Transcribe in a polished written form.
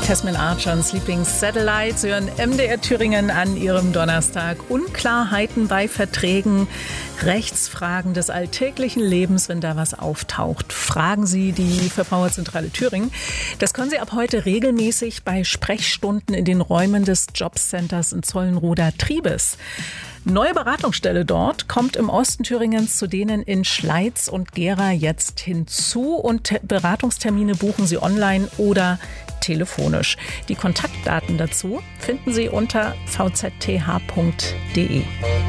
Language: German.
Tesman Archer und Sleeping Satellites hören MDR Thüringen an ihrem Donnerstag. Unklarheiten bei Verträgen, Rechtsfragen des alltäglichen Lebens, wenn da was auftaucht. Fragen Sie die Verbraucherzentrale Thüringen. Das können Sie ab heute regelmäßig bei Sprechstunden in den Räumen des Jobcenters in Zollenroda-Triebes. Neue Beratungsstelle dort kommt im Osten Thüringens zu denen in Schleiz und Gera jetzt hinzu und Beratungstermine buchen Sie online oder telefonisch. Die Kontaktdaten dazu finden Sie unter vzth.de.